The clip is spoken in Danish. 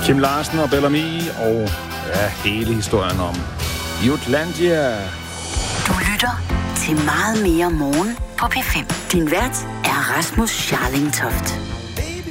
Kim Larsen og Bellamy og hele historien om Jutlandia. Du lytter til Meget mere morgen på P5. Din vært er Rasmus Scharling Toft.